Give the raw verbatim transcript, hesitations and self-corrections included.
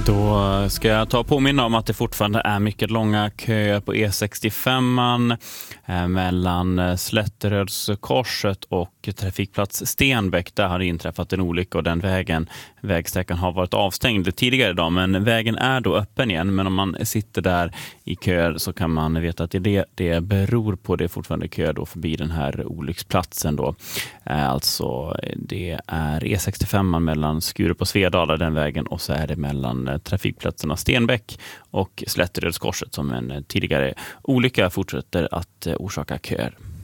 Då ska jag ta och påminna om att det fortfarande är mycket långa köer på E sextiofem eh, mellan Slätterödskorset och trafikplats Stenbäck. Där har det inträffat en olycka och den vägen, vägsträckan har varit avstängd tidigare idag, men vägen är då öppen igen. Men om man sitter där i köer så kan man veta att det, det beror på det fortfarande köer då förbi den här olycksplatsen då. Eh, alltså det är E sextiofem mellan Skurup och Svedala den vägen, och så är det mellan trafikplatserna Stenbäck och Slätterödskorset som en tidigare olycka fortsätter att orsaka köer.